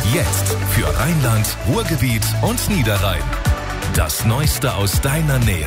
Jetzt für Rheinland, Ruhrgebiet und Niederrhein. Das Neueste aus deiner Nähe.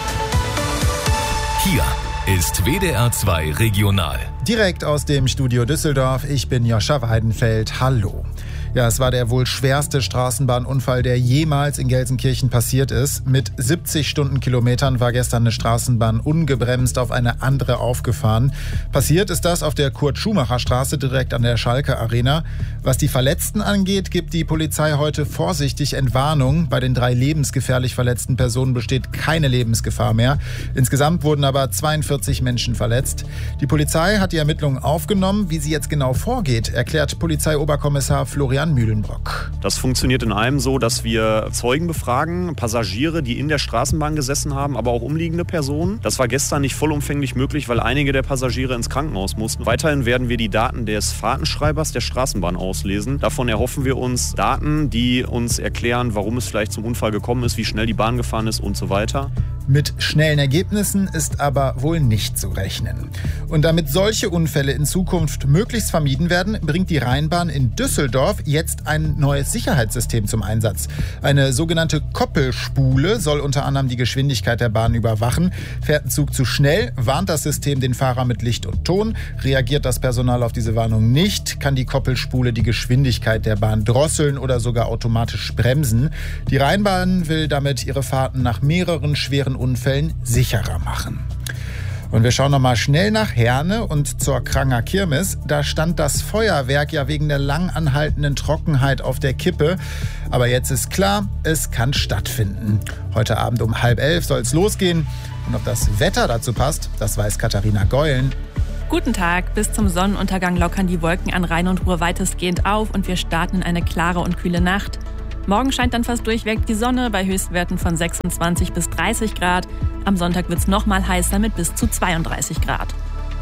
Hier ist WDR 2 Regional. Direkt aus dem Studio Düsseldorf, ich bin Joscha Weidenfeld. Hallo. Ja, es war der wohl schwerste Straßenbahnunfall, der jemals in Gelsenkirchen passiert ist. Mit 70 Stundenkilometern war gestern eine Straßenbahn ungebremst auf eine andere aufgefahren. Passiert ist das auf der Kurt-Schumacher-Straße direkt an der Schalke Arena. Was die Verletzten angeht, gibt die Polizei heute vorsichtig Entwarnung. Bei den 3 lebensgefährlich verletzten Personen besteht keine Lebensgefahr mehr. Insgesamt wurden aber 42 Menschen verletzt. Die Polizei hat die Ermittlungen aufgenommen. Wie sie jetzt genau vorgeht, erklärt Polizeioberkommissar Florian Mühlenbrock. Das funktioniert in allem so, dass wir Zeugen befragen, Passagiere, die in der Straßenbahn gesessen haben, aber auch umliegende Personen. Das war gestern nicht vollumfänglich möglich, weil einige der Passagiere ins Krankenhaus mussten. Weiterhin werden wir die Daten des Fahrtenschreibers der Straßenbahn auslesen. Davon erhoffen wir uns Daten, die uns erklären, warum es vielleicht zum Unfall gekommen ist, wie schnell die Bahn gefahren ist und so weiter. Mit schnellen Ergebnissen ist aber wohl nicht zu rechnen. Und damit solche Unfälle in Zukunft möglichst vermieden werden, bringt die Rheinbahn in Düsseldorf jetzt ein neues Sicherheitssystem zum Einsatz. Eine sogenannte Koppelspule soll unter anderem die Geschwindigkeit der Bahn überwachen. Fährt ein Zug zu schnell, warnt das System den Fahrer mit Licht und Ton. Reagiert das Personal auf diese Warnung nicht, kann die Koppelspule die Geschwindigkeit der Bahn drosseln oder sogar automatisch bremsen. Die Rheinbahn will damit ihre Fahrten nach mehreren schweren Unfällen sicherer machen. Und wir schauen nochmal schnell nach Herne und zur Kranger Kirmes. Da stand das Feuerwerk ja wegen der lang anhaltenden Trockenheit auf der Kippe. Aber jetzt ist klar, es kann stattfinden. Heute Abend um 10:30 soll es losgehen. Und ob das Wetter dazu passt, das weiß Katharina Geulen. Guten Tag. Bis zum Sonnenuntergang lockern die Wolken an Rhein und Ruhr weitestgehend auf und wir starten in eine klare und kühle Nacht. Morgen scheint dann fast durchweg die Sonne bei Höchstwerten von 26 bis 30 Grad. Am Sonntag wird es noch mal heißer mit bis zu 32 Grad.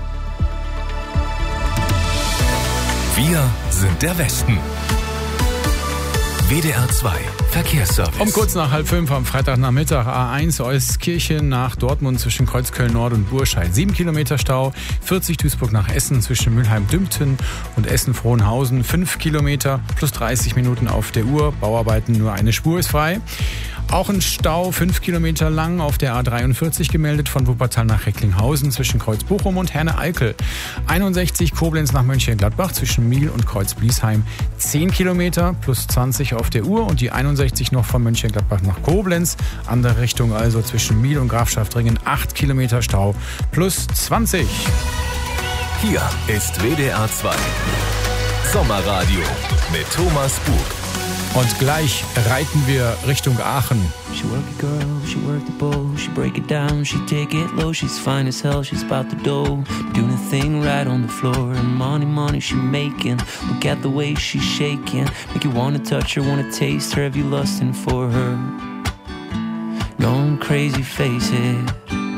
Wir sind der Westen. WDR 2 Verkehrsservice. Um kurz nach 4:30 am Freitagnachmittag A1 Euskirchen nach Dortmund zwischen Kreuzköln Nord und Burscheid. 7 Kilometer Stau, 40 Duisburg nach Essen zwischen Mülheim-Dümpten und Essen-Frohnhausen. 5 Kilometer plus 30 Minuten auf der Uhr. Bauarbeiten, nur eine Spur ist frei. Auch ein Stau 5 Kilometer lang auf der A43 gemeldet von Wuppertal nach Recklinghausen zwischen Kreuz-Bochum und Herne-Eickel. 61 Koblenz nach Mönchengladbach zwischen Miel und Kreuz-Bliesheim. 10 Kilometer plus 20 auf der Uhr und die 61 noch von Mönchengladbach nach Koblenz. Andere Richtung also zwischen Miel und Grafschaftringen. 8 Kilometer Stau plus 20. Hier ist WDR 2 Sommerradio mit Thomas Bug. Und gleich reiten wir Richtung Aachen. She work it girl, she work the bowl, she break it down, she take it low, she's fine as hell, she's about the dough, doing a thing right on the floor, and money she making, look at the way she's shaking, make you wanna touch her, wanna taste her, have you lusting for her, going crazy, face it.